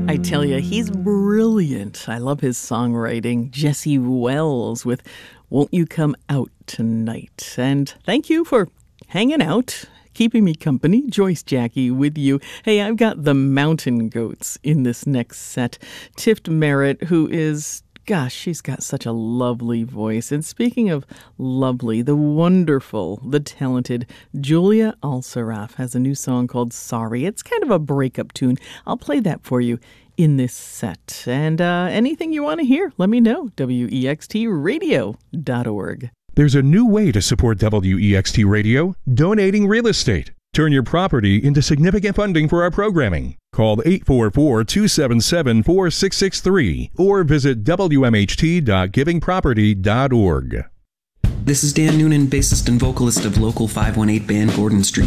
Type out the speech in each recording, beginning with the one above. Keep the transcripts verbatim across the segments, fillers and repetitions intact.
I tell you, he's brilliant. I love his songwriting. Jesse Wells with Won't You Come Out Tonight? And thank you for hanging out, keeping me company. Joyce Jackie with you. Hey, I've got the Mountain Goats in this next set. Tift Merritt, who is... Gosh, she's got such a lovely voice. And speaking of lovely, the wonderful, the talented Julia Alsaraf has a new song called Sorry. It's kind of a breakup tune. I'll play that for you in this set. And uh, anything you want to hear, let me know. W E X T radio dot org. There's a new way to support W E X T Radio, donating real estate. Turn your property into significant funding for our programming. Call eight four four, two seven seven, four six six three or visit W M H T dot giving property dot org. This is Dan Noonan, bassist and vocalist of local five one eight band Gordon Street.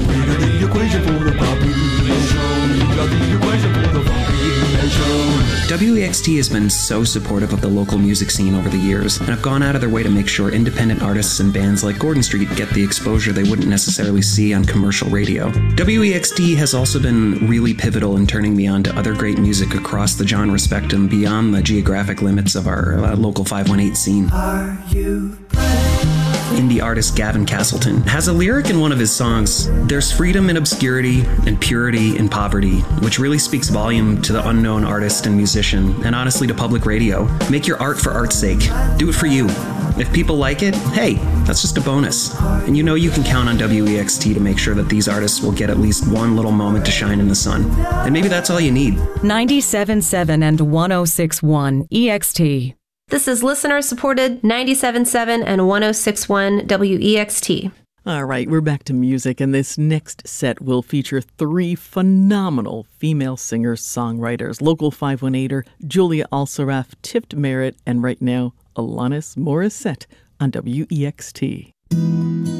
W E X T has been so supportive of the local music scene over the years, and have gone out of their way to make sure independent artists and bands like Gordon Street get the exposure they wouldn't necessarily see on commercial radio. W E X T has also been really pivotal in turning me on to other great music across the genre spectrum beyond the geographic limits of our uh, local five one eight scene. Are you Indie artist Gavin Castleton has a lyric in one of his songs, "There's freedom in obscurity and purity in poverty," which really speaks volume to the unknown artist and musician, and honestly to public radio. Make your art for art's sake. Do it for you. If people like it, hey, that's just a bonus. And you know you can count on W E X T to make sure that these artists will get at least one little moment to shine in the sun. And maybe that's all you need. ninety-seven point seven and one oh six point one E X T. This is listener-supported ninety-seven point seven and one oh six point one W E X T. All right, we're back to music, and this next set will feature three phenomenal female singer-songwriters. Local five one eighter Julia Alsaraf, Tift Merritt, and right now, Alanis Morissette on W E X T.